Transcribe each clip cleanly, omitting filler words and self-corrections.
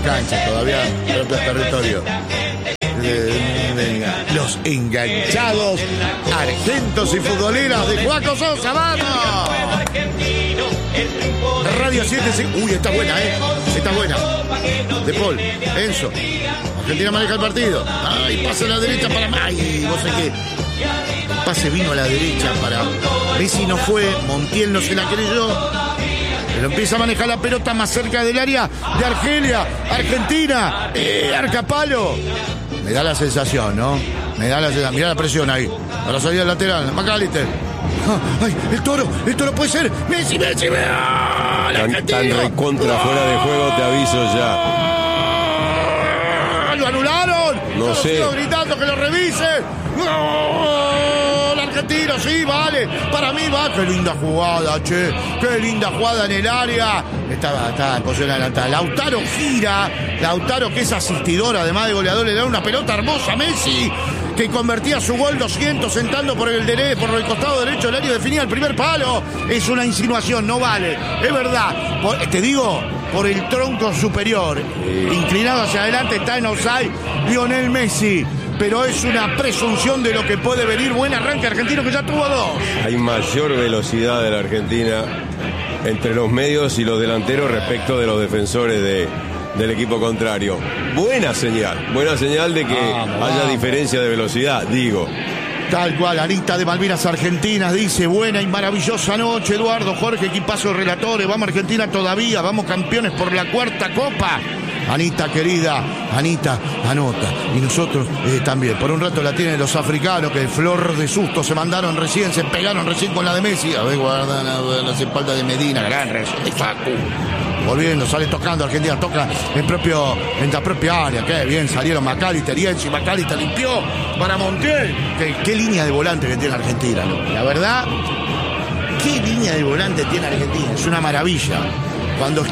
cancha todavía, propio territorio. Los enganchados argentos y futboleros de Juaco Sosa, ¡vamos! Radio 7, uy, está buena, está buena. De Paul, Enzo. Argentina maneja el partido. Ay, pasa a la derecha para... Ay, vos sé que... El pase vino a la derecha para... Messi no fue, Montiel no se la creyó. Pero empieza a manejar la pelota más cerca del área de Argelia. Argentina, arcapalo. Me da la sensación, ¿no? Me da la sensación. Mirá la presión ahí. A la salida lateral. McAllister. ¡Ay! El toro puede ser. Messi. Tan recontra fuera de juego, te aviso ya. ¡Lo anularon! No sé. Sigo gritando que lo revisen. ¡No! El argentino, sí, vale. Para mí va. ¡Qué linda jugada, che! ¡Qué linda jugada en el área! Estaba en posición adelantada. Lautaro gira. Lautaro, que es asistidor, además de goleador, le da una pelota hermosa a Messi, que convertía su gol 200 sentando por el costado derecho del área, definía el primer palo. Es una insinuación, no vale. Es verdad. Te digo, por el tronco superior, inclinado hacia adelante, está en offside Lionel Messi. Pero es una presunción de lo que puede venir. Buen arranque argentino, que ya tuvo dos. Hay mayor velocidad de la Argentina entre los medios y los delanteros respecto de los defensores del equipo contrario. Buena señal de que haya diferencia de velocidad, digo. Tal cual, Anita de Malvinas Argentinas dice: buena y maravillosa noche, Eduardo, Jorge, equipazo relatores, vamos Argentina todavía, vamos campeones por la cuarta copa. Anita querida, Anita anota, y nosotros también. Por un rato la tienen los africanos, que flor de susto se pegaron recién con la de Messi. A ver, guardan las espaldas de Medina, gran reacción de Facu. Volviendo, sale tocando, Argentina toca en la propia área. Qué bien salieron McAllister y Enzo. McAllister limpió para Montiel. Qué línea de volante que tiene Argentina, ¿no? La verdad, qué línea de volante tiene Argentina. Es una maravilla. Cuando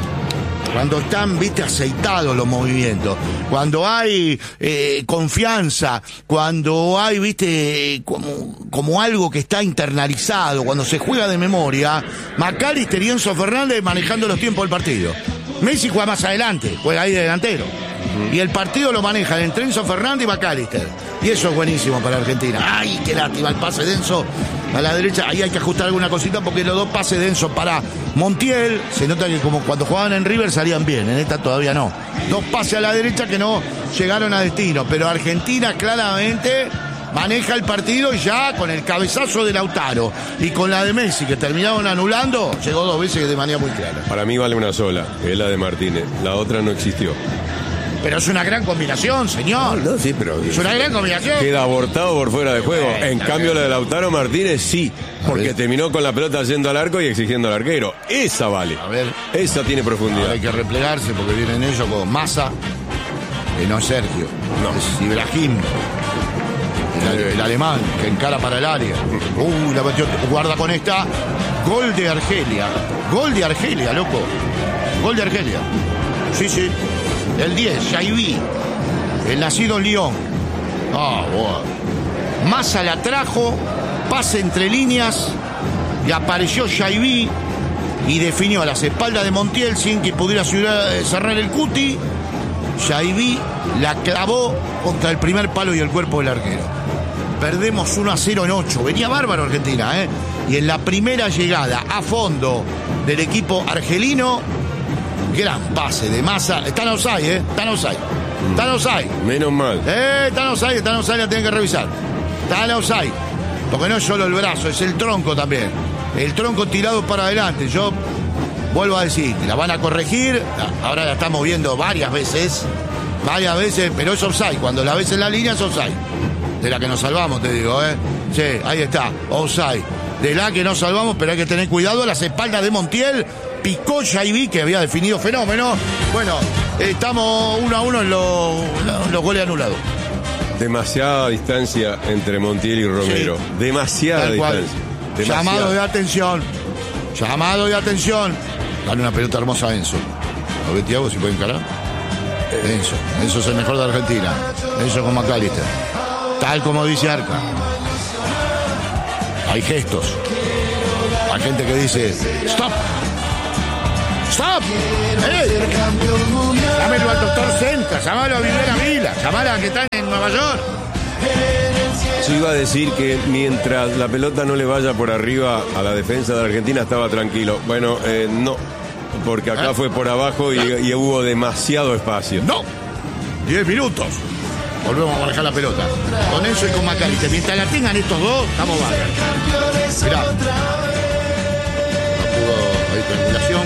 están, viste, aceitados los movimientos, cuando hay confianza, cuando hay, viste, como algo que está internalizado, cuando se juega de memoria. McAllister y Enzo Fernández manejando los tiempos del partido. Messi juega más adelante, juega ahí de delantero. Y el partido lo manejan entre Enzo Fernández y McAllister. Y eso es buenísimo para Argentina. ¡Ay, qué lástima! El pase de Enzo a la derecha. Ahí hay que ajustar alguna cosita porque los dos pases de Enzo para Montiel, se nota que como cuando jugaban en River salían bien. En esta todavía no. Dos pases a la derecha que no llegaron a destino. Pero Argentina claramente maneja el partido y ya con el cabezazo de Lautaro y con la de Messi que terminaron anulando, llegó dos veces de manera muy clara. Para mí vale una sola, que es la de Martínez. La otra no existió. Pero es una gran combinación, señor. No, sí, pero es una gran combinación. Queda abortado por fuera de juego. En cambio, la de Lautaro Martínez sí, porque terminó con la pelota yendo al arco y exigiendo al arquero. Esa vale. A ver. Esa tiene profundidad. Hay que replegarse porque vienen ellos con Massa, que no es Sergio, no. Es Ibrahim, el alemán, que encara para el área. La metió, guarda con esta. Gol de Argelia. Gol de Argelia, loco. Gol de Argelia. Sí. El 10, Jaiví, el nacido en Lyon. Massa la trajo, pase entre líneas, y apareció Jaiví y definió a las espaldas de Montiel sin que pudiera cerrar el cuti. Jaiví la clavó contra el primer palo y el cuerpo del arquero. Perdemos 1-0 en 8. Venía bárbaro Argentina, Y en la primera llegada a fondo del equipo argelino, gran pase de Massa. Están offside, Están offside. Menos mal. Están offside, la tienen que revisar. Están offside. Porque no es solo el brazo, es el tronco también. El tronco tirado para adelante. Yo vuelvo a decir, la van a corregir. Ahora la estamos viendo varias veces, pero es offside. Cuando la ves en la línea es offside. De la que nos salvamos, te digo, Sí, ahí está, offside. De la que nos salvamos, pero hay que tener cuidado a las espaldas de Montiel. Picó Jaiví, que había definido fenómeno. Bueno, estamos 1-1 en los goles anulados. Demasiada distancia entre Montiel y Romero. Sí, demasiada distancia. Llamado de atención. Dale una pelota hermosa a Enzo. A ver, Thiago, si puede encarar. Enzo es el mejor de Argentina. Enzo con McAllister. Tal como dice Arca. Hay gestos. Hay gente que dice: stop. ¡Stop! Llámelo al doctor Senta, llámalo a Viviana Vila, llámalo a que están en Nueva York. Yo iba a decir que mientras la pelota no le vaya por arriba a la defensa de la Argentina estaba tranquilo. Bueno, no, porque acá fue por abajo y hubo demasiado espacio. ¡No! 10 minutos. Volvemos a manejar la pelota. Con Enzo y con Macalister. Mientras la tengan estos dos, estamos bárbaros. Mirá. No pudo. Ahí triangulación.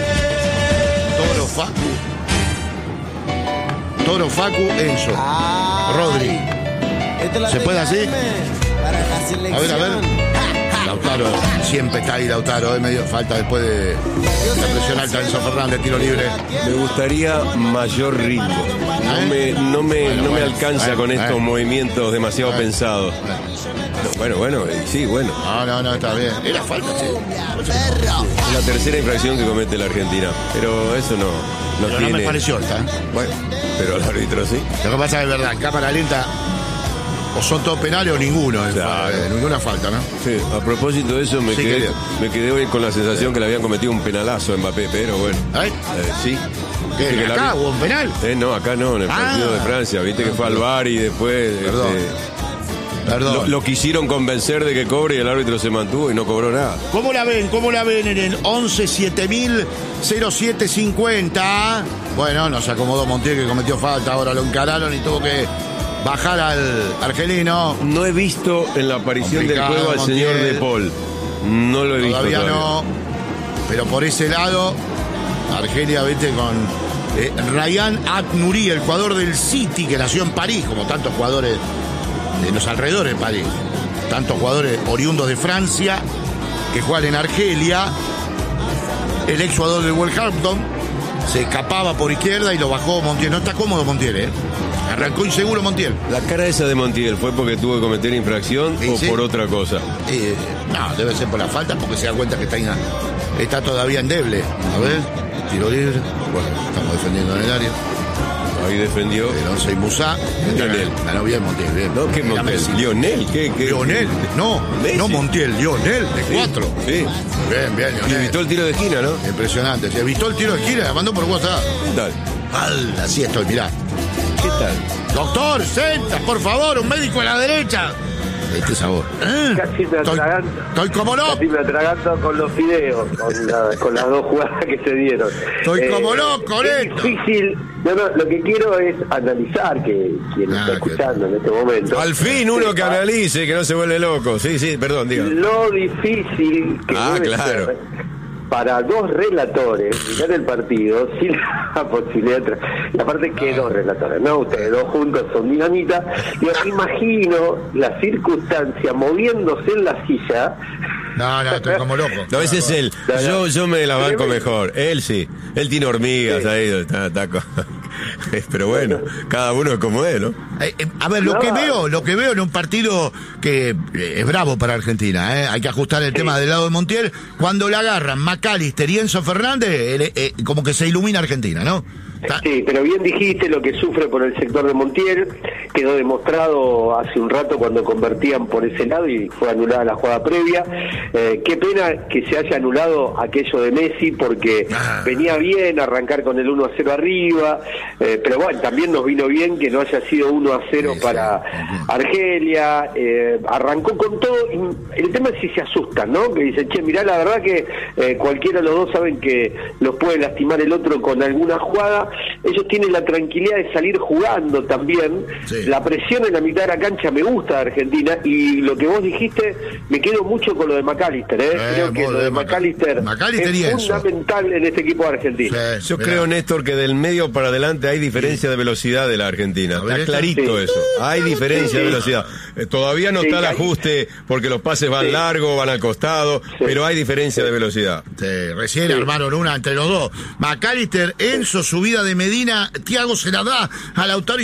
Toro Facu, Enzo. Rodri. ¿Se puede así? A ver. Lautaro, siempre está ahí Lautaro, medio falta después de la presión alta de Enzo Fernández, tiro libre. Me gustaría mayor ritmo. No me alcanza con estos movimientos demasiado pensados. Bueno, sí, bueno. No, está bien. Era falta, sí. Es la tercera infracción que comete la Argentina, pero eso no tiene... No me pareció esta, ¿eh? Bueno, pero el árbitro sí. Lo que pasa es verdad, en cámara lenta... O son todos penales o ninguno, claro. Ninguna falta, ¿no? Sí, a propósito de eso me quedé hoy con la sensación que le habían cometido un penalazo a Mbappé, pero bueno. Sí. ¿Qué, acá hubo un penal? No, acá no, en el partido de Francia, viste que fue al VAR y después Perdón. Lo quisieron convencer de que cobre y el árbitro se mantuvo y no cobró nada. ¿Cómo la ven en el 11-7000-0750? Bueno, nos acomodó Montiel que cometió falta, ahora lo encararon y tuvo que bajar al argelino. No he visto en la aparición del juego al señor De Paul. No lo he visto todavía. No, pero por ese lado, Argelia, vete con Ryan At-Nouri, el jugador del City que nació en París, como tantos jugadores de los alrededores de París, tantos jugadores oriundos de Francia que juegan en Argelia. El ex jugador del Wolverhampton se escapaba por izquierda y lo bajó Montiel. No está cómodo Montiel, Arrancó inseguro Montiel. La cara esa de Montiel, ¿fue porque tuvo que cometer infracción o por otra cosa? No, debe ser por la falta, porque se da cuenta que está todavía endeble. A ver, tiro libre. Bueno, estamos defendiendo en el área. Ahí defendió. El 11 y Musá. Ganó bien Montiel, bien. No, ¿qué Montiel? ¿Lionel? ¿Qué? Lionel. No Montiel, Lionel, de 4. Sí. Bien, Lionel. Y evitó el tiro de esquina, ¿no? Impresionante. Se evitó el tiro de esquina, la mandó por WhatsApp. Dale. Así estoy, mirá. ¿Qué tal? Doctor, Senta, por favor, un médico a la derecha. Este sabor. Casi me atraganto. Estoy como loco. Casi me atraganto con los fideos, con las dos jugadas que se dieron. Estoy como loco, es difícil. No, lo que quiero es analizar, que quien está escuchando en este momento. Al fin uno que analice, que no se vuelve loco. Sí, perdón, diga. Lo difícil que debe ser para dos relatores mirar el partido sin la posibilidad de... Y aparte que dos relatores, ¿no? Ustedes dos juntos son dinamita. Yo imagino la circunstancia moviéndose en la silla. No, estoy como loco. No, ese es él. Yo me la banco mejor. Él sí. Él tiene hormigas ahí. Está pero bueno, cada uno es como él, ¿no? A ver, lo que veo en un partido que es bravo para Argentina, hay que ajustar el tema del lado de Montiel. Cuando la agarran Macalister y Enzo Fernández, como que se ilumina Argentina, ¿no? Sí, pero bien dijiste lo que sufre por el sector de Montiel, quedó demostrado hace un rato cuando convertían por ese lado y fue anulada la jugada previa. Qué pena que se haya anulado aquello de Messi porque venía bien arrancar con el 1-0 arriba, pero bueno, también nos vino bien que no haya sido 1-0 para Argelia, arrancó con todo. El tema es si se asustan, ¿no? Que dicen, che, mirá, la verdad que cualquiera de los dos saben que los puede lastimar el otro con alguna jugada. Ellos tienen la tranquilidad de salir jugando también. La presión en la mitad de la cancha me gusta de Argentina, y lo que vos dijiste, me quedo mucho con lo de Macalister, creo que lo de Macalister es fundamental en este equipo de Argentina. Yo creo, Néstor, que del medio para adelante hay diferencia de velocidad de la Argentina. Está clarito eso. Hay diferencia de velocidad. Todavía no está el ajuste porque los pases van largos, van al costado, pero hay diferencia de velocidad. Recién armaron una entre los dos. Macalister, Enzo, subida de Medina, Thiago se la da a Lautaro y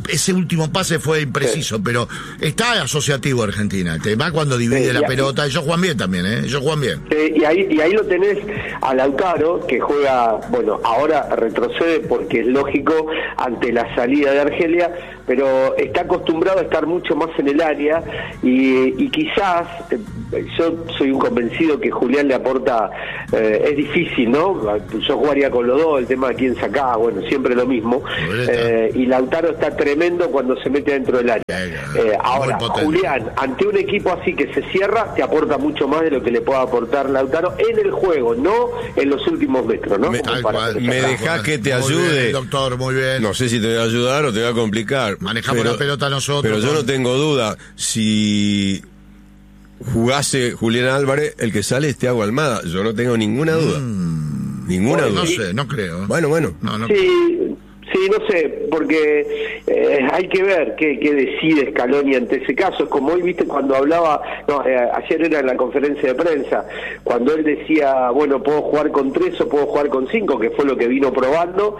ese último pase fue impreciso, pero está asociativo Argentina. El tema cuando divide la pelota, ellos juegan bien también, ellos juegan bien. Y ahí lo tenés a Lautaro, que juega, bueno, ahora retrocede porque es lógico ante la salida de Argelia, pero está acostumbrado a estar mucho más en el área y quizás, yo soy un convencido que Julián le aporta, es difícil, ¿no? Yo jugaría con los dos, el tema de quién sacaba, bueno, siempre lo mismo, y Lautaro está tremendo cuando se mete dentro del área. Ahora, Julián, ante un equipo así que se cierra, te aporta mucho más de lo que le pueda aportar Lautaro en el juego, no en los últimos metros, ¿no? Me dejás que te ayude. Muy bien, doctor, muy bien. No sé si te voy a ayudar o te voy a complicar. Manejamos la pelota nosotros. Pero yo no tengo duda, si jugase Julián Álvarez, el que sale es Thiago Almada. Yo no tengo ninguna duda. Ninguna duda. No sé, no creo. Bueno. No. Sí, no sé, porque hay que ver qué decide Scaloni ante ese caso. Es como hoy, viste, cuando hablaba, ayer era en la conferencia de prensa, cuando él decía, bueno, puedo jugar con 3 o puedo jugar con 5, que fue lo que vino probando,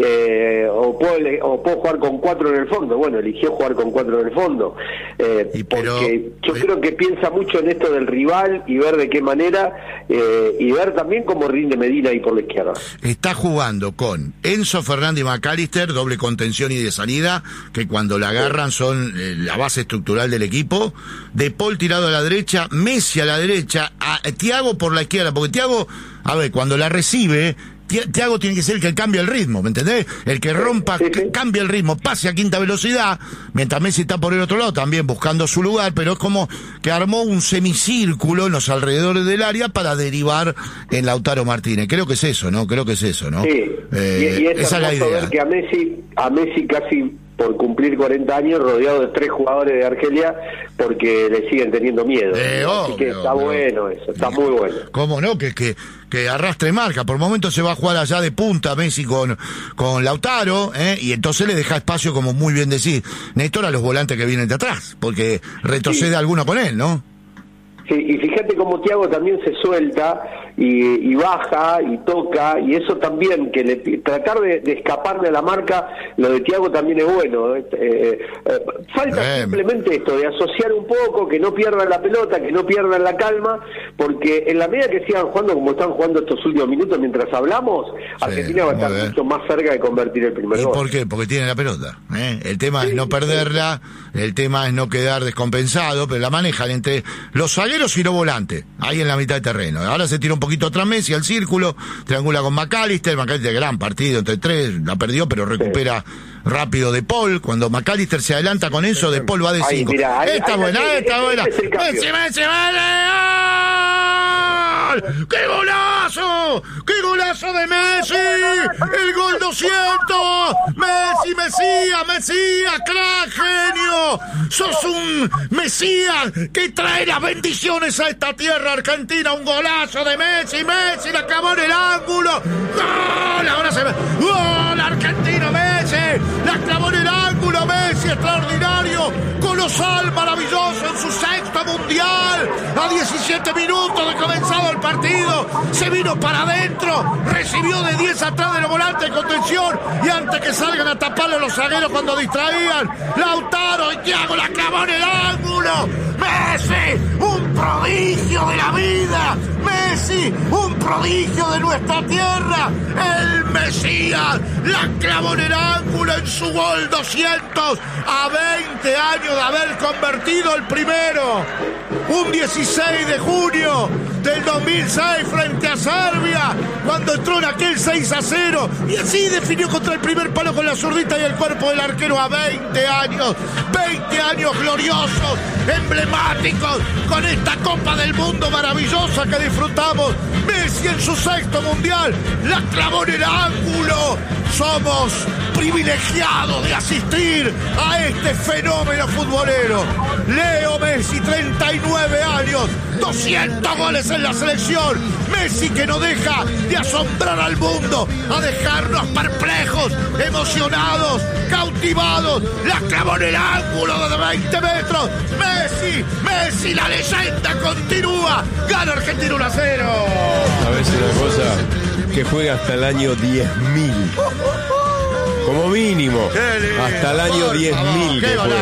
o puedo jugar con 4 en el fondo. Bueno, eligió jugar con 4 en el fondo, porque yo creo que piensa mucho en esto del rival y ver de qué manera, y ver también cómo rinde Medina ahí por la izquierda. Está jugando con Enzo Fernández y McAllister, doble contención y de salida, que cuando la agarran son la base estructural del equipo. De Paul tirado a la derecha, Messi a la derecha, a Thiago por la izquierda, porque Thiago, a ver, cuando la recibe, Thiago tiene que ser el que cambia el ritmo, ¿me entendés? El que rompa, cambia el ritmo, pase a quinta velocidad, mientras Messi está por el otro lado también buscando su lugar, pero es como que armó un semicírculo en los alrededores del área para derivar en Lautaro Martínez. Creo que es eso, ¿no? Sí, y esa es la idea. Ver que a Messi casi por cumplir 40 años rodeado de 3 jugadores de Argelia porque le siguen teniendo miedo. Así que está bueno eso, está muy bueno. ¿Cómo no? Que arrastre marca. Por momentos se va a jugar allá de punta Messi con Lautaro, y entonces le deja espacio, como muy bien decís, Néstor, a los volantes que vienen de atrás, porque retrocede alguno con él, ¿no? Sí, y fíjate cómo Thiago también se suelta y baja y toca, y eso también, que tratar de escaparle a la marca, lo de Thiago también es bueno. Falta simplemente esto, de asociar un poco, que no pierdan la pelota, que no pierdan la calma, porque en la medida que sigan jugando como están jugando estos últimos minutos mientras hablamos, Argentina va a estar mucho más cerca de convertir el primer gol. ¿Por qué? Porque tiene la pelota. El tema es no perderla, el tema es no quedar descompensado, pero la manejan entre los zagueros y los volantes, ahí en la mitad de terreno. Ahora se tira un poquito atrás Messi al círculo, triangula con McAllister, gran partido entre 3, la perdió, pero recupera rápido De Paul. Cuando McAllister se adelanta con eso, De Paul va de 5. Esta buena. Messi, ¡gol! ¡Qué golazo! ¡Qué golazo de Messi! ¡El gol 200! ¡Mesías, crack, genio! ¡Sos un Mesías que trae las bendiciones a esta tierra argentina! ¡Un golazo de Messi! ¡La clavó en el ángulo! ¡Gol! Ahora se ve. ¡Gol argentino, Messi! ¡La clavó en el ángulo, Messi! ¡Extraordinario! ¡Colosal, maravilloso en su 6º mundial! A 17 minutos de comenzado el partido, se vino para adentro, recibió de 10 atrás de los volantes de contención, y antes que salgan a taparle los zagueros cuando distraían, Lautaro y Thiago la clavó en el ángulo. Messi, un prodigio de la vida. Messi, un prodigio de nuestra tierra. El Mesías la clavó en el ángulo en su gol 200 a 20 años de haber convertido el primero. Un 16 de junio del 2006 frente a Serbia, cuando entró en aquel 6-0, y así definió contra el primer palo con la zurdita y el cuerpo del arquero a 20 años gloriosos, emblemáticos, con esta Copa del Mundo maravillosa que disfrutamos. Messi en su 6º mundial la clavó en el ángulo. Somos privilegiados de asistir a este fenómeno futbolero. Leo Messi, 39 años, 200 goles en la selección. Messi que no deja de asombrar al mundo, a dejarnos perplejos, emocionados, cautivados. La clavó en el ángulo de 20 metros. Messi, la leyenda continúa. Gana Argentina 1-0. A veces una cosa que juega hasta el año 10.000. como mínimo. Lindo, hasta el año 10.000 que juegue.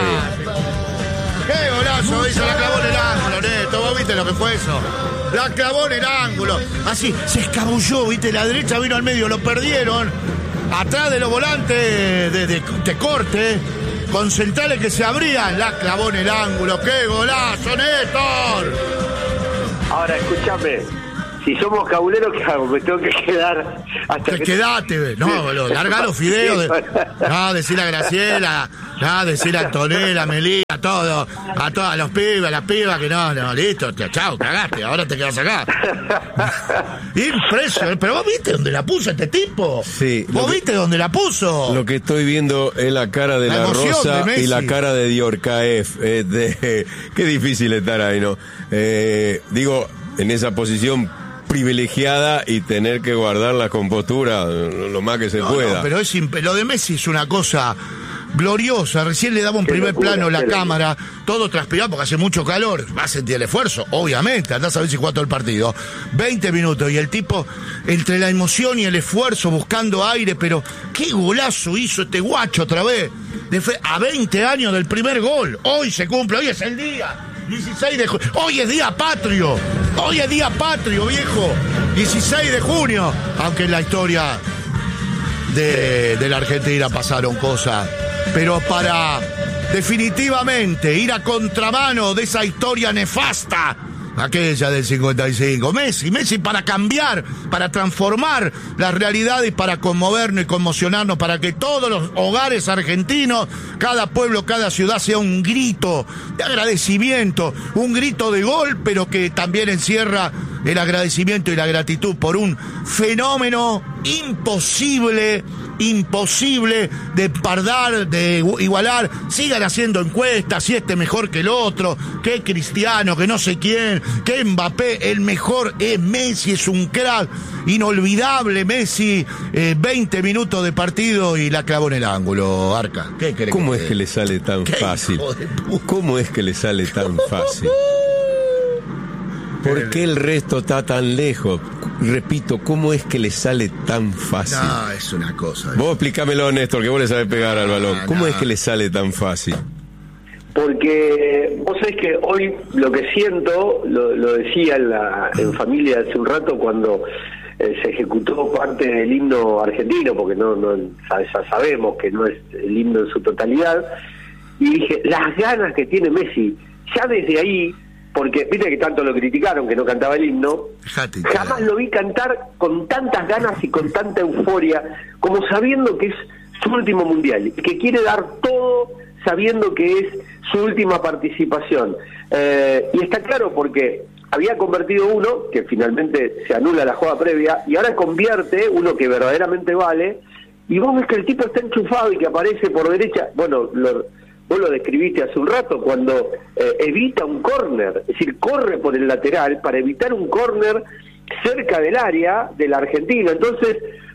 ¡Qué golazo hizo! La clavó en el ángulo, Neto. ¿Vos viste lo que fue eso? La clavó en el ángulo. Así, se escabulló, ¿viste? La derecha vino al medio, lo perdieron. Atrás de los volantes de corte, con centrales que se abrían. La clavó en el ángulo. ¡Qué golazo, Néstor! Ahora, escúchame. Si somos cabuleros, ¿qué hago? Me tengo que quedar hasta que... Quedate, no, boludo, larga los fideos. No, decir a Graciela, no, decir a Antonella, a Melina, a todos, a todos los pibes, a las pibas, que no, listo, chao, cagaste, ahora te quedas acá. Impresionante, pero vos viste dónde la puso este tipo. Sí. ¿Vos viste dónde la puso? Lo que estoy viendo es la cara de la Rosa y la cara de Diorcaef. Qué difícil estar ahí, ¿no? Digo, en esa posición privilegiada y tener que guardar la compostura lo más que se pueda. No, pero lo de Messi es una cosa gloriosa. Recién le daba un primer plano la cámara, todo transpirado porque hace mucho calor. Va a sentir el esfuerzo, obviamente. Andás a ver si juega todo el partido. 20 minutos y el tipo, entre la emoción y el esfuerzo, buscando aire. Pero qué golazo hizo este guacho otra vez. A 20 años del primer gol. Hoy se cumple, hoy es el día. 16 de junio. Hoy es día patrio. Hoy es día patrio, viejo. 16 de junio. Aunque en la historia de la Argentina pasaron cosas. Pero para definitivamente ir a contramano de esa historia nefasta, aquella del 55. Messi para cambiar, para transformar la realidad y para conmovernos y conmocionarnos, para que todos los hogares argentinos, cada pueblo, cada ciudad sea un grito de agradecimiento, un grito de gol, pero que también encierra el agradecimiento y la gratitud por un fenómeno imposible de pardar, de igualar. Sigan haciendo encuestas, si este mejor que el otro, que Cristiano, que no sé quién, que Mbappé. El mejor es Messi, es un crack inolvidable. Messi, 20 minutos de partido y la clavó en el ángulo. Arca, ¿qué crees? ¿Cómo es que le sale tan fácil? ¿Cómo es que le sale tan fácil? ¿Por qué el resto está tan lejos? Repito, ¿cómo es que le sale tan fácil? No, es una cosa. Vos explícamelo, Néstor, que vos le sabés pegar al balón. ¿Cómo es que le sale tan fácil? Porque vos sabés que hoy lo que siento, lo decía en familia hace un rato cuando se ejecutó parte del himno argentino, porque ya sabemos que no es el himno en su totalidad, y dije, las ganas que tiene Messi, ya desde ahí, porque viste que tanto lo criticaron que no cantaba el himno, jamás lo vi cantar con tantas ganas y con tanta euforia, como sabiendo que es su último mundial, y que quiere dar todo sabiendo que es su última participación. Y está claro porque había convertido uno, que finalmente se anula la jugada previa, y ahora convierte uno que verdaderamente vale, y vos ves que el tipo está enchufado y que aparece por derecha. Bueno, vos lo describiste hace un rato, cuando evita un córner, es decir, corre por el lateral para evitar un córner cerca del área de la Argentina. Entonces,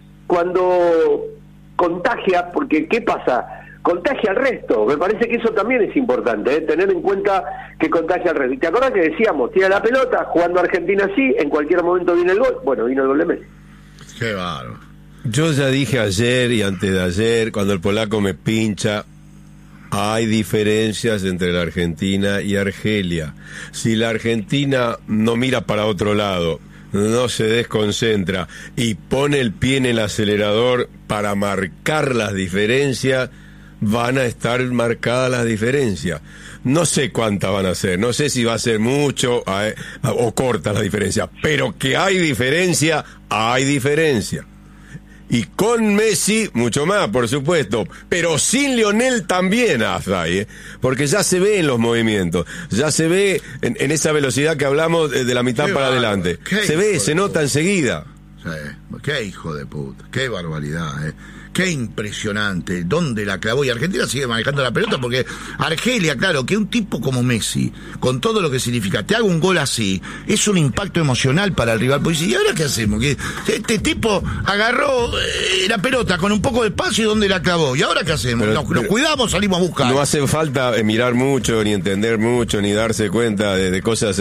cuando contagia, porque ¿qué pasa? Contagia al resto. Me parece que eso también es importante, tener en cuenta que contagia al resto. ¿Y te acordás que decíamos, tira la pelota, jugando Argentina así, en cualquier momento viene el gol? Bueno, vino el gol de Messi. Qué bárbaro. Yo ya dije ayer y antes de ayer, cuando el polaco me pincha, hay diferencias entre la Argentina y Argelia. Si la Argentina no mira para otro lado, no se desconcentra y pone el pie en el acelerador para marcar las diferencias, van a estar marcadas las diferencias. No sé cuántas van a ser, no sé si va a ser mucho o corta la diferencia, pero que hay diferencia, hay diferencia. Y con Messi, mucho más, por supuesto. Pero sin Lionel también hay, porque ya se ve en los movimientos. Ya se ve en esa velocidad que hablamos de la mitad para adelante. Se ve, se nota enseguida. Sí, qué hijo de puta, qué barbaridad, Qué impresionante, dónde la clavó. Y Argentina sigue manejando la pelota porque Argelia, claro, que un tipo como Messi, con todo lo que significa, te haga un gol así, es un impacto emocional para el rival. Pues, ¿y ahora qué hacemos? Que este tipo agarró la pelota con un poco de espacio y dónde la clavó. ¿Y ahora qué hacemos? Nos cuidamos, salimos a buscar. No hace falta mirar mucho, ni entender mucho, ni darse cuenta de cosas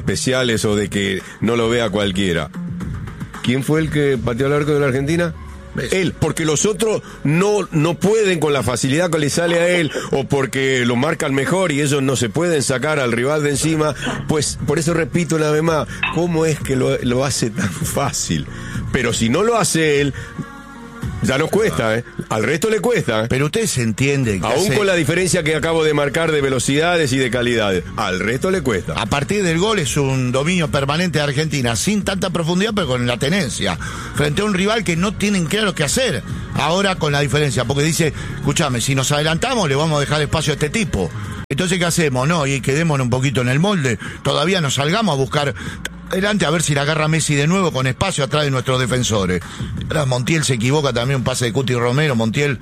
especiales o de que no lo vea cualquiera. ¿Quién fue el que pateó el arco de la Argentina? Él, porque los otros no pueden con la facilidad que le sale a él, o porque lo marcan mejor y ellos no se pueden sacar al rival de encima. Pues por eso repito una vez más, ¿cómo es que lo hace tan fácil? Pero si no lo hace él, ya nos cuesta, al resto le cuesta. Pero ustedes entienden que aún con la diferencia que acabo de marcar de velocidades y de calidades, al resto le cuesta. A partir del gol es un dominio permanente de Argentina, sin tanta profundidad, pero con la tenencia, frente a un rival que no tienen claro qué hacer. Ahora con la diferencia, porque dice, escúchame, si nos adelantamos le vamos a dejar espacio a este tipo. Entonces, ¿qué hacemos? No, y quedémonos un poquito en el molde, todavía nos salgamos a buscar adelante a ver si la agarra Messi de nuevo con espacio atrás de nuestros defensores. Ahora Montiel se equivoca también, un pase de Cuti Romero. Montiel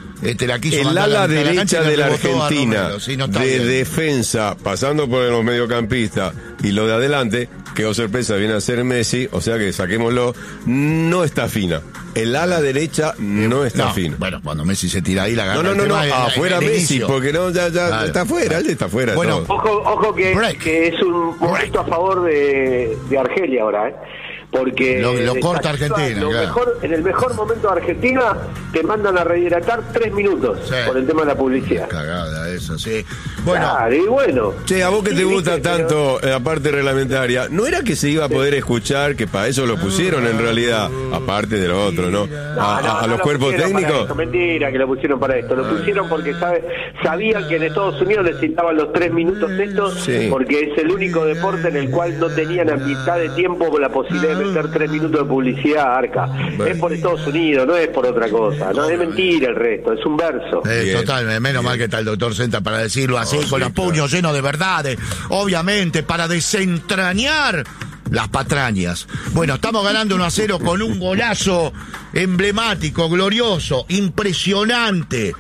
la quiso el mandar ala a la derecha de la Argentina, Romero, sí, no de bien. Defensa, pasando por los mediocampistas y lo de adelante, que oh sorpresa viene a ser Messi, o sea que saquémoslo, no está fina. El ala derecha no está fina. Bueno, cuando Messi se tira ahí la agarra. No, afuera Messi, inicio. Porque no, ya claro. Está afuera, él está afuera. Bueno, ojo que es un momento a favor de Argelia ahora, porque lo corta Argentina, claro. En el mejor momento de Argentina te mandan a rehidratar 3 minutos por el tema de la publicidad. Cagada eso, sí. Bueno, claro, y bueno. Che, a vos que te gusta tanto la parte reglamentaria, ¿no era que se iba a poder escuchar, que para eso lo pusieron en realidad, aparte de lo otro, ¿no? A los cuerpos técnicos. Mentira que lo pusieron para esto, lo pusieron porque sabían que en Estados Unidos necesitaban los 3 minutos estos, porque es el único deporte en el cual no tenían a mitad de tiempo la posibilidad de meter 3 minutos de publicidad, Arca. Es por Estados Unidos, no es por otra cosa. No es mentira el resto, es un verso. Total, menos mal que está el doctor Senta para decirlo así, con los puños llenos de verdades. Obviamente, para desentrañar las patrañas. Bueno, estamos ganando 1-0 con un golazo emblemático, glorioso, impresionante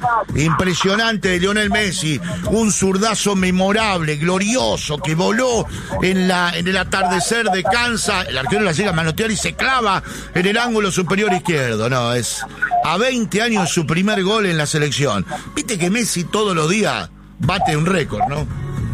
de Lionel Messi, un zurdazo memorable, glorioso, que voló en el atardecer de Kansas, el arquero la llega a manotear y se clava en el ángulo superior izquierdo. No, es a 20 años su primer gol en la selección. Viste que Messi todos los días bate un récord, ¿no?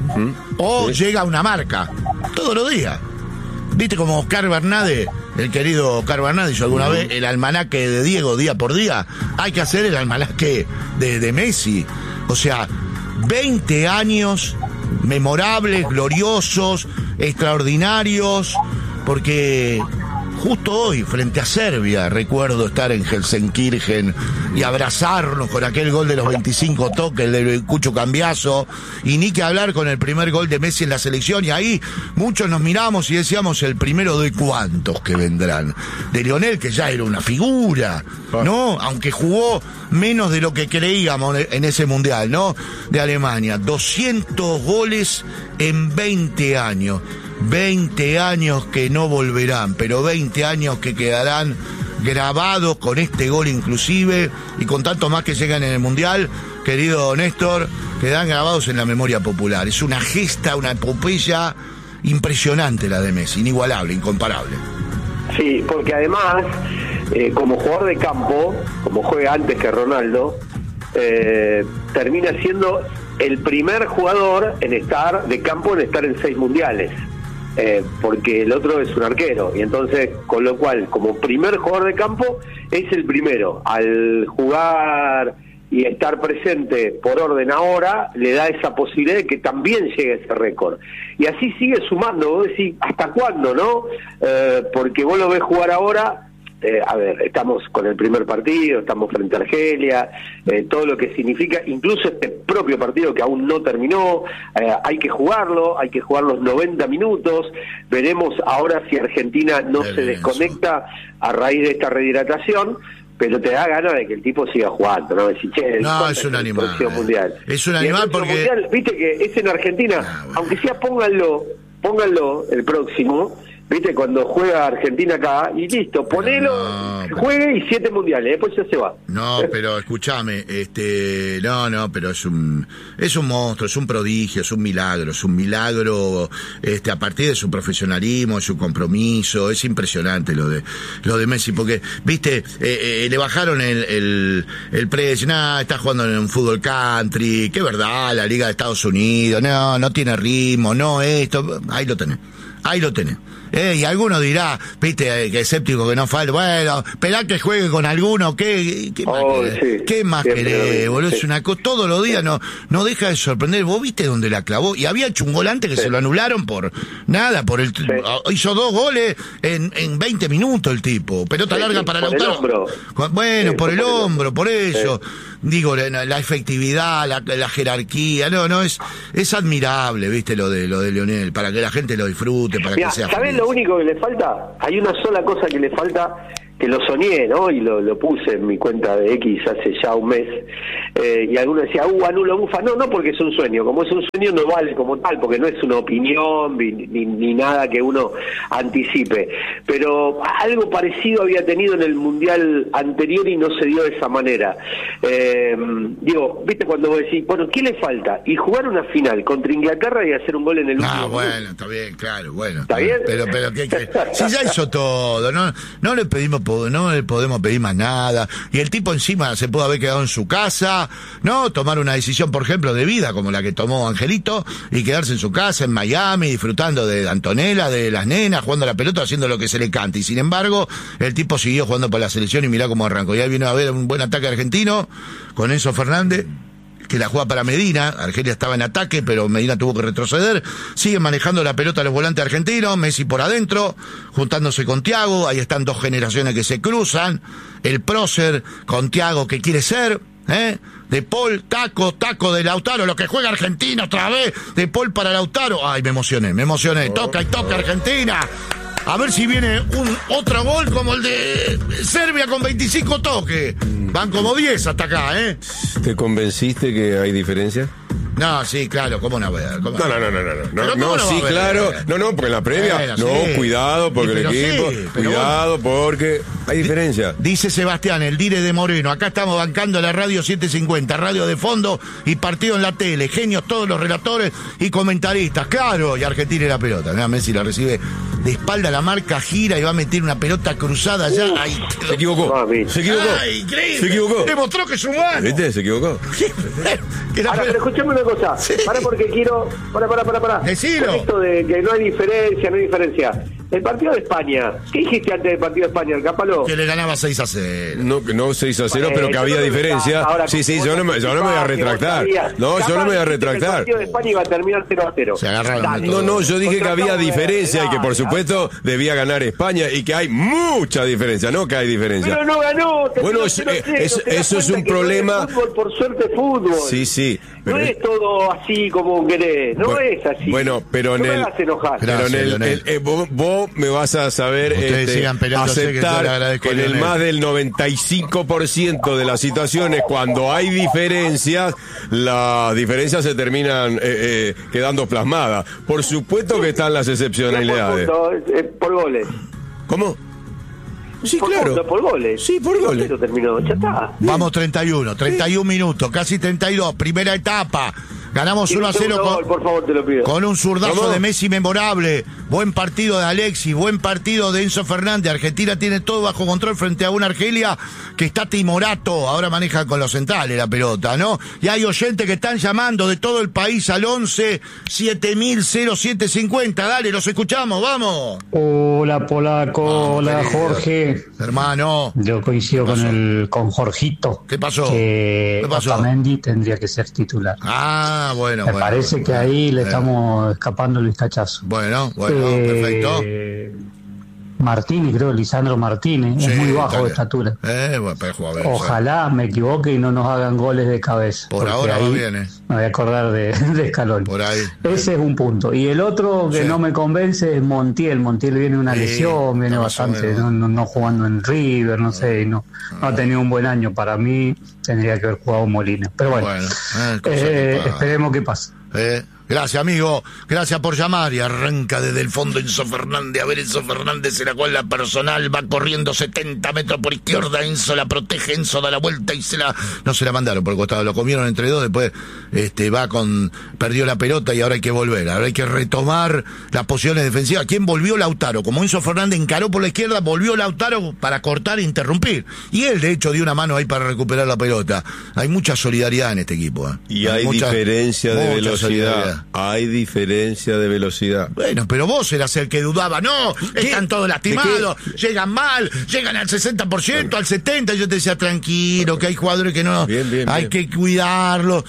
O llega a una marca, todos los días. ¿Viste como Oscar Bernade, el querido Oscar Bernade, hizo alguna vez el almanaque de Diego día por día? Hay que hacer el almanaque de Messi. O sea, 20 años memorables, gloriosos, extraordinarios, porque justo hoy, frente a Serbia, recuerdo estar en Helsenkirchen y abrazarnos con aquel gol de los 25 toques del Cucho Cambiaso, y ni que hablar con el primer gol de Messi en la selección, y ahí muchos nos miramos y decíamos, el primero de cuántos que vendrán. De Lionel, que ya era una figura, ¿no? Aunque jugó menos de lo que creíamos en ese mundial, ¿no? De Alemania. 200 goles en 20 años. 20 años que no volverán, pero 20 años que quedarán grabados con este gol inclusive, y con tanto más que llegan en el Mundial, querido Néstor, quedan grabados en la memoria popular. Es una gesta, una epopeya impresionante la de Messi, inigualable, incomparable. Sí, porque además, como jugador de campo, como juega antes que Ronaldo, termina siendo el primer jugador en estar de campo, en estar en 6 mundiales. Porque el otro es un arquero, y entonces, con lo cual, como primer jugador de campo, es el primero. Al jugar y estar presente por orden ahora, le da esa posibilidad de que también llegue ese récord. Y así sigue sumando. Vos decís, ¿hasta cuándo, no? Porque vos lo ves jugar ahora. A ver, estamos con el primer partido, estamos frente a Argelia, todo lo que significa, incluso este propio partido que aún no terminó, hay que jugarlo, hay que jugar los 90 minutos, veremos ahora si Argentina no se desconecta a raíz de esta rehidratación, pero te da ganas de que el tipo siga jugando, ¿no? Decir, che, no, es un animal. Mundial. Es un animal porque... Mundial, viste que es en Argentina, bueno. Aunque sea pónganlo el próximo... ¿Viste? Cuando juega Argentina acá, y listo, ponelo, juegue y 7 mundiales, después ya se va. No, pero escúchame, pero es un monstruo, es un prodigio, es un milagro, a partir de su profesionalismo, de su compromiso. Es impresionante lo de Messi, porque, viste, le bajaron el precio, está jugando en un fútbol country, que verdad, la Liga de Estados Unidos, no tiene ritmo, no esto, ahí lo tenés. Y alguno dirá, viste, que escéptico que no falta. Bueno, esperá que juegue con alguno. ¿Qué más querés? Sí. ¿Qué más querés, boludo? Es una cosa, todos los días no deja de sorprender. Vos viste dónde la clavó. Y había hecho un gol antes que se lo anularon por nada. Hizo 2 goles en 20 minutos el tipo. Pelota larga para Lautaro. Bueno, por el hombro, por eso. Digo, la efectividad, la jerarquía. No, es admirable, viste, lo de Lionel. Para que la gente lo disfrute, para que sea ¿sabés feliz? lo único que le falta? Hay una sola cosa que le falta, que lo soñé, ¿no? Y lo puse en mi cuenta de X hace ya un mes. Y alguno decía, anulo Mufa. No, porque es un sueño. Como es un sueño no vale como tal, porque no es una opinión ni nada que uno anticipe. Pero algo parecido había tenido en el Mundial anterior y no se dio de esa manera. Digo, viste cuando vos decís, bueno, ¿qué le falta? Y jugar una final contra Inglaterra y hacer un gol en el último bueno, minuto. está bien, claro, bueno. ¿Está bien? Pero si ya hizo todo, no le podemos pedir más nada. Y el tipo encima se pudo haber quedado en su casa, ¿no? Tomar una decisión, por ejemplo, de vida, como la que tomó Angelito, y quedarse en su casa, en Miami, disfrutando de Antonella, de las nenas, jugando a la pelota, haciendo lo que se le cante. Y sin embargo, el tipo siguió jugando por la selección y mirá cómo arrancó. Y ahí vino a ver un buen ataque argentino con Enzo Fernández, que la juega para Medina. Argelia estaba en ataque, pero Medina tuvo que retroceder. Siguen manejando la pelota los volantes argentinos, Messi por adentro, juntándose con Thiago. Ahí están 2 generaciones que se cruzan. El prócer con Thiago, que quiere ser, De Paul, taco de Lautaro, lo que juega Argentina otra vez, De Paul para Lautaro. Ay, me emocioné. Toca Argentina. A ver si viene otro gol como el de Serbia con 25 toques. Van como 10 hasta acá, ¿Te convenciste que hay diferencia? No, sí, claro, ¿cómo no? No, sí, claro. No, porque en la previa, cuidado, porque el equipo, cuidado, porque hay diferencia. Dice Sebastián, el dire de Moreno, acá estamos bancando la radio 750, radio de fondo y partido en la tele, genios todos los relatores y comentaristas, claro, y Argentina y la pelota. Mira, Messi la recibe de espalda, la marca gira y va a meter una pelota cruzada allá. Se equivocó. Ay, increíble. Se equivocó. Demostró que es humano. ¿Viste? Se equivocó. Ahora, pero escuchame una cosa. Sí. Porque quiero... Para. Decilo. Esto de que no hay diferencia. El partido de España. ¿Qué dijiste antes del partido de España, el Capalo? Que le ganaba 6-0. No 6-0, pero que había diferencia. Sí, yo no me voy a retractar. No, yo no me voy a retractar. El partido de España iba a terminar 0-0. Se agarraron. No, yo dije que había diferencia y que por supuesto debía ganar España y que hay mucha diferencia, no que hay diferencia. Pero no ganó. Bueno, eso es un problema. Fútbol, por suerte, fútbol. Sí. No es todo así como querés, no es así. Bueno, pero no me hagas enojar. Pero vos me vas a saber aceptar que en el más del 95% de las situaciones, cuando hay diferencias, las diferencias se terminan quedando plasmadas. Por supuesto que están las excepcionalidades. Por goles. ¿Cómo? Sí, claro. Por goles. Sí, por goles. Terminó, ya está. Vamos 31 minutos, casi 32, primera etapa. Ganamos 1-0 por favor, te lo pido. Con un zurdazo de Messi memorable. Buen partido de Alexis, buen partido de Enzo Fernández. Argentina tiene todo bajo control frente a una Argelia que está timorato. Ahora maneja con los centrales la pelota, ¿no? Y hay oyentes que están llamando de todo el país al 11 7000 Dale, los escuchamos, vamos. Hola, Polaco. Hola, Jorge. Hermano. Yo coincido con Jorgito. ¿Qué pasó? Que ¿Qué pasó? Otamendi tendría que ser titular. Bueno. Me parece que ahí le estamos escapando el cachazo. Bueno, perfecto. Martínez, creo, Lisandro Martínez, es muy bajo de estatura. Ojalá me equivoque y no nos hagan goles de cabeza. Por ahora va bien. Me voy a acordar de Scaloni. Por ahí. Ese es un punto. Y el otro que no me convence es Montiel. Montiel viene una lesión, viene bastante, no jugando en River, no sé, no ha tenido un buen año. Para mí tendría que haber jugado Molina. Pero bueno, esperemos que pase. Gracias, amigo. Gracias por llamar. Y arranca desde el fondo Enzo Fernández. A ver, Enzo Fernández se la cual la personal. Va corriendo 70 metros por izquierda. Enzo la protege. Enzo da la vuelta y no se la mandaron por el costado. Lo comieron entre dos. Después perdió la pelota y ahora hay que volver. Ahora hay que retomar las posiciones defensivas. ¿Quién volvió? Lautaro. Como Enzo Fernández encaró por la izquierda, volvió Lautaro para cortar e interrumpir. Y él, de hecho, dio una mano ahí para recuperar la pelota. Hay mucha solidaridad en este equipo. Y hay diferencia de velocidad. velocidad. Hay diferencia de velocidad. Bueno, pero vos eras el que dudaba. No, están todos lastimados, llegan mal, llegan al 60%, al 70%. Yo te decía, tranquilo, que hay jugadores que no... Hay que cuidarlos,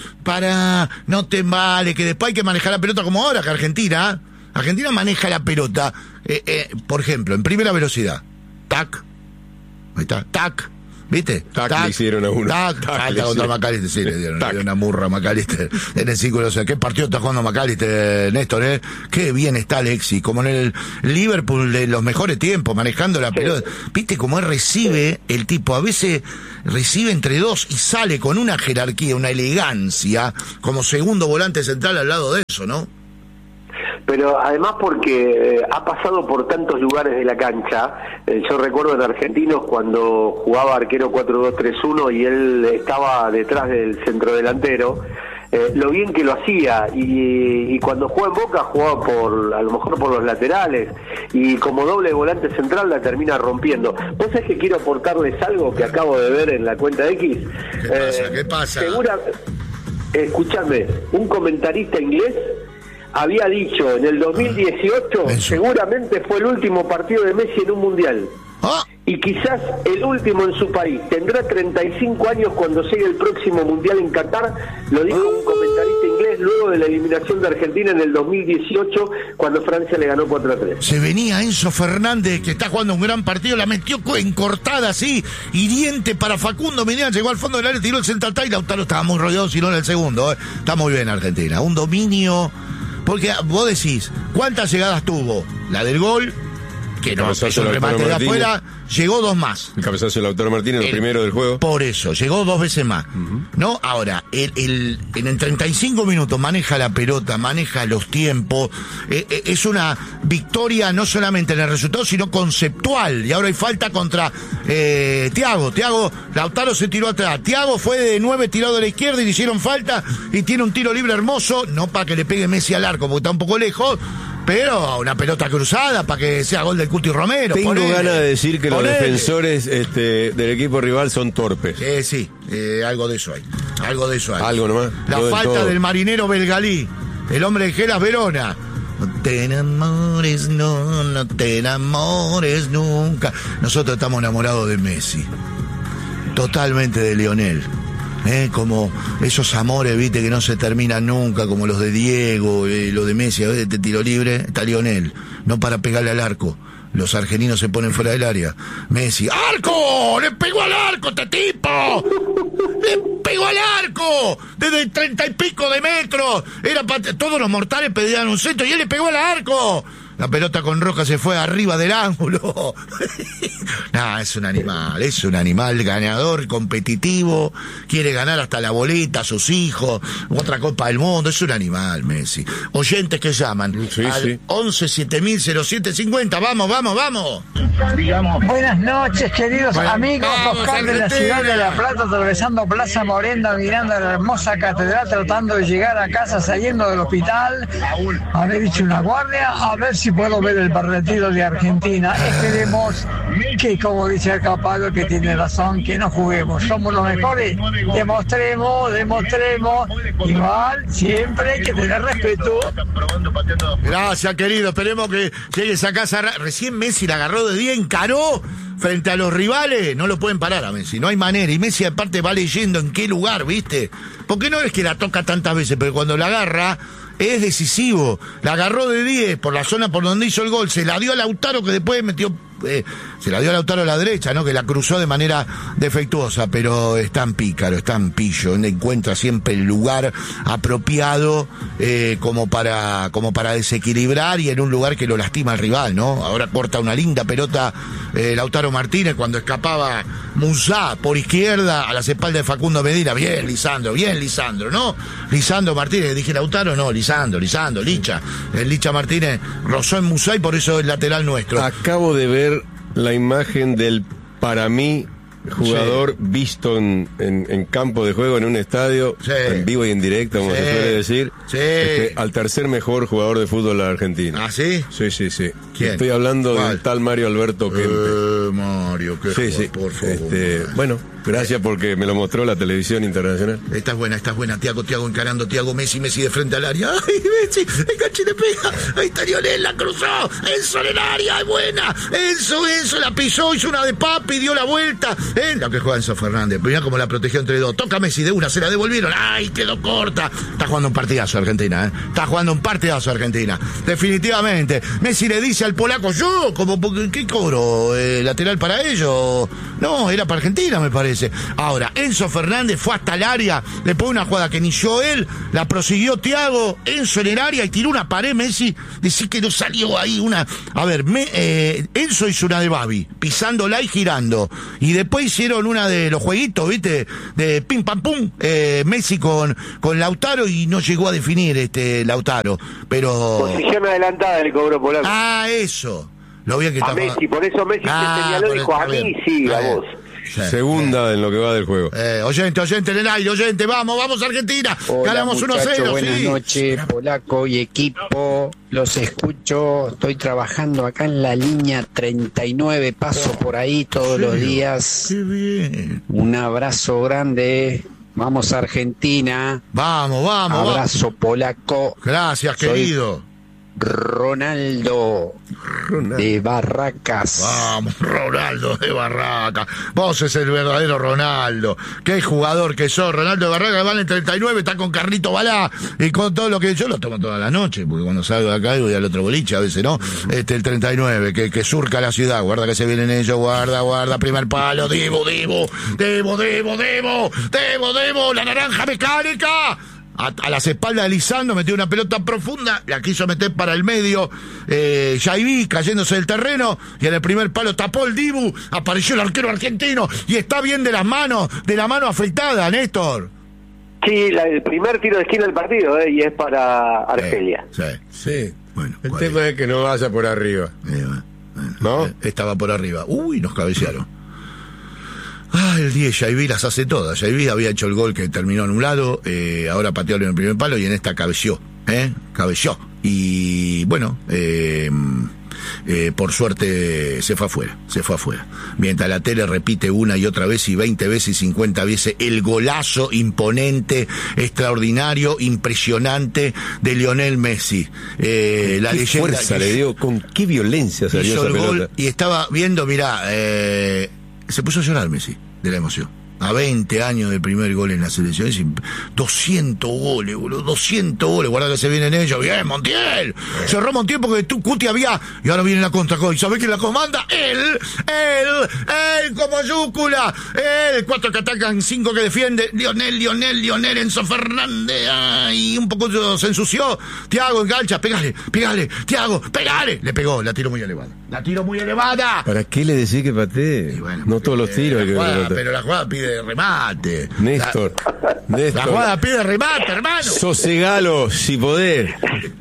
no te vale, que después hay que manejar la pelota como ahora, que Argentina maneja la pelota, por ejemplo, en primera velocidad. Tac. Ahí está, tac. ¿Viste? Tac, le hicieron a uno. Tac, contra McAllister, sí, le dieron una murra a McAllister en el círculo. O sea, ¿qué partido está jugando McAllister, Néstor? Qué bien está Alexis, como en el Liverpool de los mejores tiempos, manejando la pelota. ¿Viste cómo él recibe el tipo? A veces recibe entre dos y sale con una jerarquía, una elegancia, como segundo volante central al lado de eso, ¿no? Pero además porque ha pasado por tantos lugares de la cancha. Yo recuerdo en Argentinos cuando jugaba arquero 4-2-3-1 y él estaba detrás del centrodelantero, lo bien que lo hacía, y cuando jugaba en Boca jugaba a lo mejor por los laterales, y como doble volante central la termina rompiendo. ¿Vos sabés que quiero aportarles algo que acabo de ver en la cuenta X? ¿Qué pasa? Escuchame, un comentarista inglés había dicho en el 2018 seguramente fue el último partido de Messi en un mundial. Y quizás el último en su país. Tendrá 35 años cuando llegue el próximo mundial en Qatar, lo dijo un comentarista inglés luego de la eliminación de Argentina en el 2018 cuando Francia le ganó 4-3. Se venía Enzo Fernández, que está jugando un gran partido, la metió en cortada así, hiriente para Facundo Medina, llegó al fondo del área, tiró el central y Lautaro estaba muy rodeado, si no en el segundo. Está muy bien Argentina, un dominio, porque vos decís, ¿cuántas llegadas tuvo? La del gol, que no, es un remate de afuera, llegó dos más. El cabezazo de Lautaro Martínez, el primero del juego. Por eso, llegó dos veces más. ¿No? Ahora, en 35 minutos maneja la pelota, maneja los tiempos. Es una victoria no solamente en el resultado, sino conceptual. Y ahora hay falta contra Thiago. Lautaro se tiró atrás. Thiago fue de 9 tirado a la izquierda y le hicieron falta. Y tiene un tiro libre hermoso. No para que le pegue Messi al arco, porque está un poco lejos. Pero una pelota cruzada para que sea gol del Cuti Romero. Tengo ganas de decir que los defensores del equipo rival son torpes. Sí, algo de eso hay. Algo nomás. La falta del marinero Belgalí, el hombre de Gelas Verona. No te enamores, no te enamores nunca. Nosotros estamos enamorados de Messi. Totalmente de Lionel. Como esos amores, viste, que no se terminan nunca, como los de Diego, los de Messi. A veces este tiro libre está Lionel, no para pegarle al arco. Los argentinos se ponen fuera del área. Messi, ¡arco! ¡Le pegó al arco este tipo! ¡Le pegó al arco! Desde 30 y pico de metros. Todos los mortales pedían un centro y él le pegó al arco. La pelota con Roja se fue arriba del ángulo. Es un animal ganador, competitivo, quiere ganar hasta la boleta a sus hijos, otra Copa del Mundo, es un animal, Messi. Oyentes que llaman al 11-7000-0750, vamos. Buenas noches, queridos amigos. Oscar de la ciudad de La Plata, atravesando Plaza Morenda, mirando la hermosa catedral, tratando de llegar a casa, saliendo del hospital. Haber hecho una guardia, a ver si puedo ver el partido de Argentina. Esperemos que, como dice el Capallo, que tiene razón, que no juguemos. Somos los mejores. Demostremos. Igual, siempre hay que tener respeto. Gracias, querido. Esperemos que llegues a casa. Recién Messi la agarró de día, encaró frente a los rivales. No lo pueden parar a Messi, no hay manera. Y Messi aparte va leyendo en qué lugar, ¿viste? Porque no es que la toca tantas veces, pero cuando la agarra es decisivo. La agarró de 10 por la zona por donde hizo el gol, se la dio a Lautaro, que después metió, se la dio a Lautaro a la derecha, ¿no? Que la cruzó de manera defectuosa, pero es tan pícaro, es tan pillo, encuentra siempre el lugar apropiado como para desequilibrar, y en un lugar que lo lastima al rival, ¿no? Ahora corta una linda pelota Lautaro Martínez cuando escapaba Musá por izquierda a las espaldas de Facundo Medina. Bien Lisandro, ¿no? Lisandro Martínez, dije Lautaro, no, Lisandro, Licha. El Licha Martínez rozó en Musá y por eso es lateral nuestro. Acabo de ver la imagen del, para mí, jugador visto en campo de juego, en un estadio, en vivo y en directo, como se suele decir. Al tercer mejor jugador de fútbol de la Argentina. ¿Ah, sí? Sí. ¿Quién? Estoy hablando del tal Mario Alberto Kempes. Mario, qué sí. por favor. Bueno, Gracias porque me lo mostró la televisión internacional. Esta es buena, Tiago encarando, Messi de frente al área. ¡Ay, Messi! El ganche le pega. Ahí está Lionel, la cruzó. Enzo en el área, es buena. Enzo la pisó, hizo una de papi, dio la vuelta. Lo que juega Enzo Fernández. Mirá cómo la protegió entre dos. Toca Messi de una, se la devolvieron. ¡Ay, quedó corta! Está jugando un partidazo Argentina, ¿eh? Está jugando un partidazo Argentina. Definitivamente. Messi le dice al polaco, yo, como, ¿qué cobro? ¿Lateral para ellos? No, era para Argentina, me parece. Ahora, Enzo Fernández fue hasta el área, le pone una jugada que inició él, la prosiguió Thiago, Enzo en el área y tiró una pared. Messi, decir que no salió ahí una... A ver, Enzo hizo una de Babi, pisándola y girando. Y después hicieron una de los jueguitos, ¿viste? De pim pam pum, Messi con Lautaro y no llegó a definir Lautaro. Pero... Posición adelantada le cobró Polaco. Ah, eso. Lo bien que a Messi, por eso Messi se señaló y dijo, a mí sí, a vos. Sí, segunda en lo que va del juego. Oyente en el aire, vamos Argentina. Hola, ganamos 1-0. Buenas noches, Polaco y equipo. Los escucho, estoy trabajando acá en la línea 39, paso por ahí todos los días. Qué bien. Un abrazo grande. Vamos Argentina. Vamos. Abrazo Polaco. Gracias, querido. Ronaldo de Barracas. Vamos, Ronaldo de Barracas. Vos es el verdadero Ronaldo. Qué jugador que sos. Ronaldo de Barracas vale en 39, está con Carlito Balá y con todo lo que yo lo tomo toda la noche, porque cuando salgo de acá voy al otro boliche, a veces no. El 39, que surca la ciudad. Guarda que se vienen ellos, guarda, primer palo, Debo, la naranja mecánica. A las espaldas de Lisandro metió una pelota profunda, la quiso meter para el medio, Jaiví cayéndose del terreno, y en el primer palo tapó el Dibu, apareció el arquero argentino, y está bien de la mano afeitada, Néstor. Sí, el primer tiro de esquina del partido, y es para Argelia. Sí. Bueno, el tema es que no vaya por arriba. ¿No? Estaba por arriba. Uy, nos cabecearon. El 10, Jaiví las hace todas. Jaiví había hecho el gol que terminó anulado, ahora pateó en el primer palo y en esta cabeció. Y bueno, por suerte se fue afuera. Mientras la tele repite una y otra vez y 20 veces y 50 veces el golazo imponente, extraordinario, impresionante de Lionel Messi. La qué leyenda fuerza le dio, con qué violencia salió esa pelota. Gol y estaba viendo, mirá, se puso a llorar Messi de la emoción. A 20 años del primer gol en la selección. 200 goles, boludo. 200 goles. Guarda que se vienen ellos. Bien, Montiel. Cerró Montiel porque Cuti había. Y ahora viene la contra. ¿Y sabés quién la comanda? Él con mayúscula. Él. 4 que atacan, 5 que defienden. Lionel, Enzo Fernández. Ay, un poco se ensució. Thiago engancha. Pegale. Thiago, pegale. Le pegó. La tiró muy elevada. ¿Para qué le decís que patee? Bueno, no todos los tiros hay que ver. Pero la jugada pide remate. Néstor. La jugada pide remate, hermano. Sosegalo, si podés.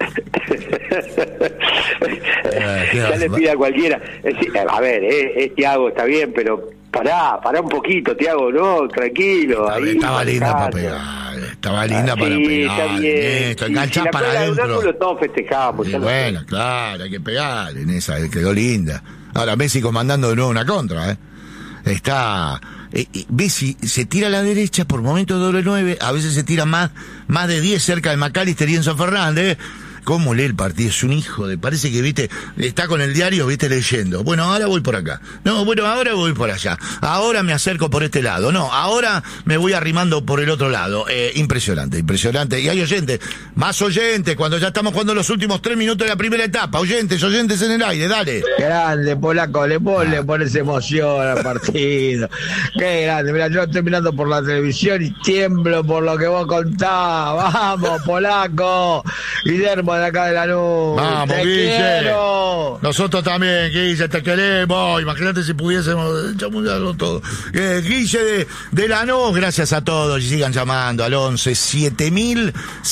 Ya le pide a cualquiera. A ver, Thiago está bien, pero pará un poquito, Thiago, no, tranquilo. Estaba linda para pegar. Estaba linda para pegar. Esto, enganchar para adentro. Todos festejamos. Bueno, claro, hay que pegarle en esa, quedó linda. Ahora Messi comandando de nuevo una contra, Está... Messi se tira a la derecha, por momentos doble 9, a veces se tira más de 10 cerca de McAllister y Enzo Fernández. ¿Cómo lee el partido? Es un hijo de... Parece que, viste, está con el diario, viste, leyendo. Bueno, ahora voy por acá. No, bueno, ahora voy por allá. Ahora me acerco por este lado. No, ahora me voy arrimando por el otro lado. Impresionante. Y hay oyentes, más oyentes, cuando ya estamos jugando los últimos 3 minutos de la primera etapa. Oyentes en el aire, dale. Grande, Polaco, le pones emoción al partido. Qué grande. Mira, yo estoy mirando por la televisión y tiemblo por lo que vos contás. Vamos, Polaco. Guillermo de acá de Lanús. Vamos, te Guille. Quiero. Nosotros también, Guille, te queremos. Imagínate si pudiésemos chamuñarlo todo. Guille de Lanús, gracias a todos. Y sigan llamando al 11 7000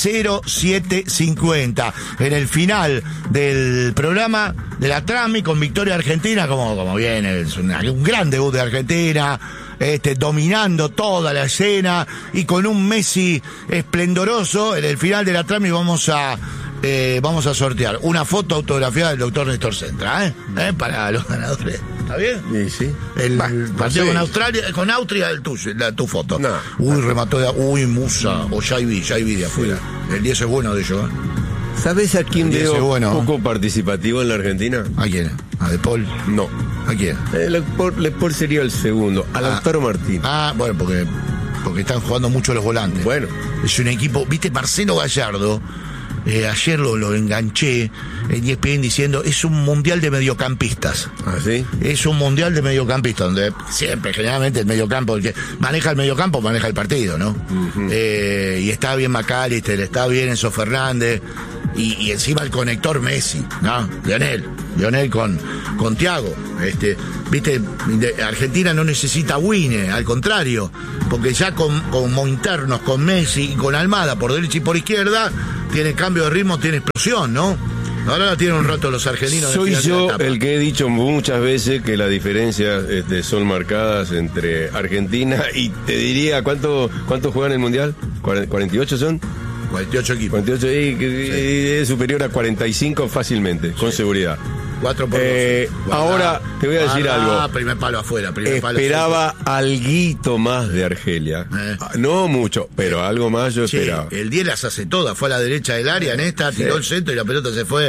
0750. En el final del programa de la Trami con Victoria Argentina, como viene, es un gran debut de Argentina. Dominando toda la escena y con un Messi esplendoroso. En el final de la Trami vamos a sortear una foto autografiada del doctor Néstor Centra, para los ganadores. ¿Está bien? Sí. El partido sí. con Australia, con Austria, tu foto. No. Uy, remató Musa, o ya vi de afuera. El 10 es bueno de ellos, ¿eh? ¿Sabes a quién Ese veo bueno. poco participativo en la Argentina? ¿A quién? ¿A De Paul? No. ¿A quién? Lepol sería el segundo. A Lautaro Martínez. Bueno, porque están jugando mucho los volantes. Bueno. Es un equipo, viste, Marcelo Gallardo, ayer lo enganché en ESPN diciendo, es un mundial de mediocampistas. ¿Ah, sí? Es un mundial de mediocampistas, donde siempre, generalmente, el mediocampo, el que maneja el mediocampo, maneja el partido, ¿no? Uh-huh. Y está bien McAllister, está bien Enzo Fernández, y encima el conector Messi, ¿no? Lionel con Thiago. Viste, Argentina no necesita Wine, al contrario, porque ya como internos, con Messi y con Almada por derecha y por izquierda, tiene cambio de ritmo, tiene explosión, ¿no? Ahora la tienen un rato los argentinos. Soy yo el que he dicho muchas veces que las diferencias son marcadas entre Argentina y te diría, ¿cuánto juegan en el Mundial? ¿48 son? 48 equipos. 48 y es superior a 45 fácilmente, con seguridad. 4 por 2. Ahora te voy a decir algo. Primer palo afuera. Esperaba alguito más de Argelia. No mucho, pero algo más yo esperaba. El 10 las hace todas. Fue a la derecha del área en esta, tiró el centro y la pelota se fue,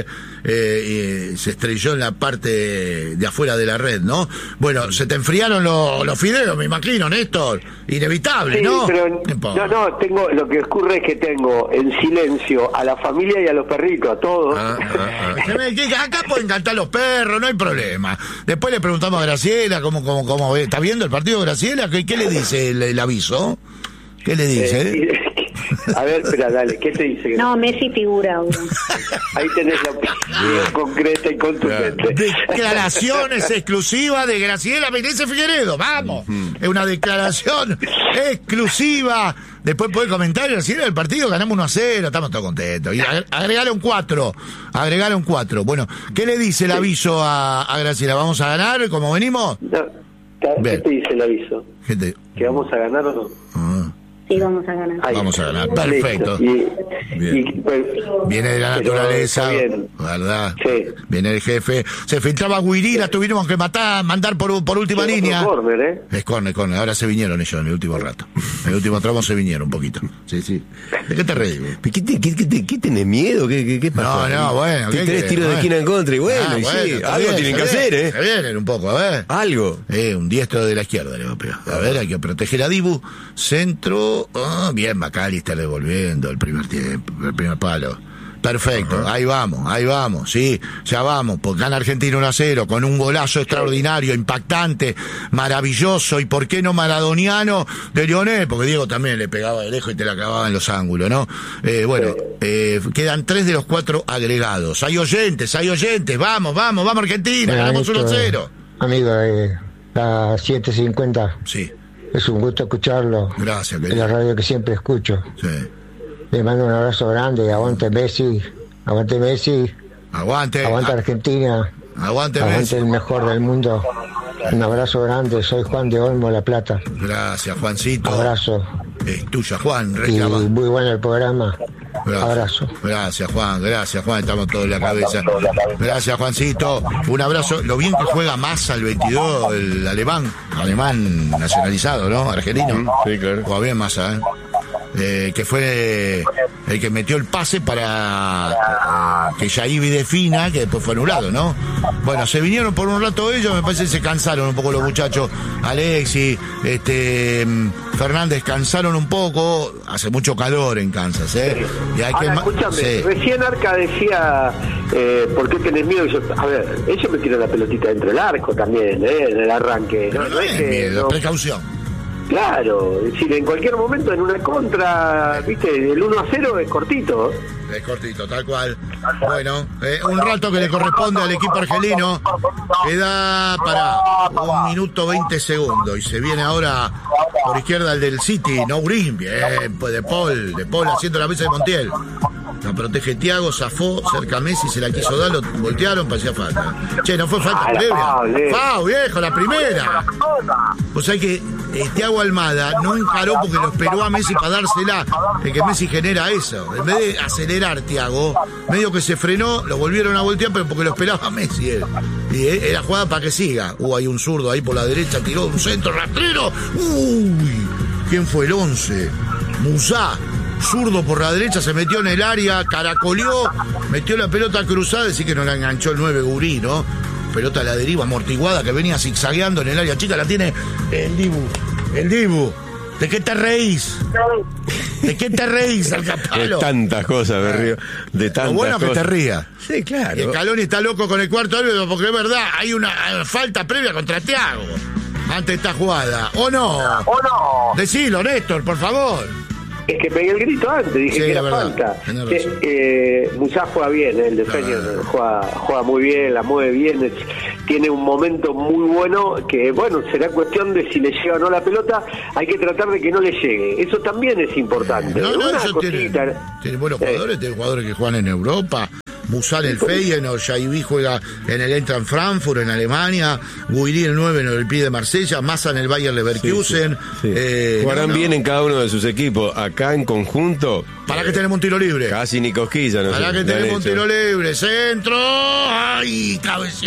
se estrelló en la parte de afuera de la red, ¿no? Bueno, se te enfriaron los fideos, me imagino, Néstor. Inevitable, sí, ¿no? Pero tengo, lo que ocurre es que tengo en silencio a la familia y a los perritos, a todos. Acá pueden cantar los perros, no hay problema. Después le preguntamos a Graciela cómo ve. ¿Está viendo el partido de Graciela? ¿Qué le dice el aviso? ¿Qué le dice? A ver, espera, dale, ¿qué te dice? No, Messi figura uno. Ahí tenés la opinión concreta y contundente. Declaraciones exclusivas de Graciela Pérez Figueredo, vamos. Es una declaración exclusiva. Después puede comentar, Graciela, el partido ganamos 1-0, estamos todos contentos. Y agregale un 4. Bueno, ¿qué le dice el aviso a Graciela? ¿Vamos a ganar como venimos? No, ¿qué te dice el aviso? ¿Que vamos a ganar o no? Sí, vamos a ganar. Vamos a ganar, perfecto. Viene de la naturaleza, ¿verdad? Sí. Viene el jefe. Se filtraba Guiri, la tuvimos que mandar por última línea. Es córner. Ahora se vinieron ellos en el último rato. En el último tramo se vinieron un poquito. Sí. ¿De qué te reís? ¿Qué tenés miedo? ¿Qué pasó? No, bueno. 3 tiros de esquina en contra y algo tienen que hacer, Se vienen un poco, a ver. Algo. Un diestro de la izquierda le va a pegar. A ver, hay que proteger a Dibu. Centro. Bien, McAllister devolviendo el primer tiempo, el primer palo. Perfecto, ahí vamos, sí, ya vamos, porque gana Argentina 1-0 con un golazo extraordinario, impactante, maravilloso, y por qué no maradoniano de Lionel, porque Diego también le pegaba de lejos y te la clavaba en los ángulos, ¿no? Quedan 3 de los 4 agregados. Hay oyentes, vamos Argentina, ganamos 1-0. Amigo, la 7:50. Sí. Es un gusto escucharlo. Gracias, querido. En la radio que siempre escucho. Sí. Le mando un abrazo grande. Aguante Messi. Aguante Argentina. Aguante Messi. El mejor del mundo. Un abrazo grande. Soy Juan de Olmo, La Plata. Gracias, Juancito. Abrazo. Es tuya, Juan. Reclama. Y muy bueno el programa. Abrazo. Gracias, Juan. Estamos todos en la cabeza. Gracias, Juancito. Un abrazo. Lo bien que juega Massa el 22, el alemán nacionalizado, ¿no? Argelino. Sí, claro. Juega bien Massa, que fue el que metió el pase para que Yaibi defina, que después fue anulado, ¿no? Bueno, se vinieron por un rato ellos, me parece que se cansaron un poco los muchachos. Alexis, Fernández cansaron un poco, hace mucho calor en Kansas, Y hay escúchame, recién Arca decía, ¿por qué tenés miedo? Ellos me tiran la pelotita dentro del arco también, en el arranque. No es miedo, precaución. Claro, es decir, en cualquier momento en una contra, viste, el 1-0 es cortito. Es cortito, tal cual. Bueno, un rato que le corresponde al equipo argelino. Queda para 1 minuto 20 segundos. Y se viene ahora por izquierda el del City, Nourim. Bien, pues De Paul haciendo la mesa de Montiel. La protege Thiago, zafó, cerca Messi, se la quiso dar, lo voltearon, parecía falta. No fue falta previa. Fau, viejo, la primera. Pues hay que Thiago Almada no encaró porque lo esperó a Messi para dársela, que Messi genera eso. En vez de acelerar Thiago, medio que se frenó, lo volvieron a voltear, pero porque lo esperaba Messi él. Y era jugada para que siga. Hay un zurdo ahí por la derecha, tiró un centro rastrero. Uy, ¿quién fue el 11? Musá. Zurdo por la derecha, se metió en el área, caracoleó, metió la pelota cruzada, decir que no la enganchó el 9 Gurí, ¿no? Pelota a la deriva, amortiguada, que venía zigzagueando en el área chica, la tiene el Dibu. ¿De qué te reís? ¿De qué te reís, Alcapalo? De tantas cosas, me río. De tantas cosas. Lo bueno que te rías. Sí, claro. Y Scaloni está loco con el cuarto árbitro porque es verdad, hay una falta previa contra Thiago ante esta jugada. ¿O no? Decilo, Néstor, por favor. Es que pegué el grito antes, dije Sí, que era verdad, falta. Musá juega bien, el defensor juega muy bien, la mueve bien, tiene un momento muy bueno que, bueno, será cuestión de si le llega o no la pelota, hay que tratar de que no le llegue. Eso también es importante. Tiene buenos jugadores, tiene jugadores que juegan en Europa. Musá en el Feyenoord, Jaiví juega en el Eintracht Frankfurt en Alemania, Guiri el 9 en el Olympique de Marsella, Massa en el Bayer Leverkusen. Sí. Jugarán bien en cada uno de sus equipos. Acá en conjunto. ¿Para qué tenemos un tiro libre? Casi ni cosquilla, no sé. Para que tenemos un tiro libre. Centro. ¡Ay, cabeza!